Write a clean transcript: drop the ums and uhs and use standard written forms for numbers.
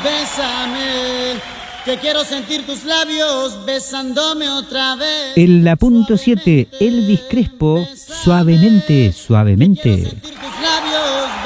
Bésame, que quiero sentir tus labios besándome otra vez. En la punto 7, Elvis Crespo, suavemente, suavemente.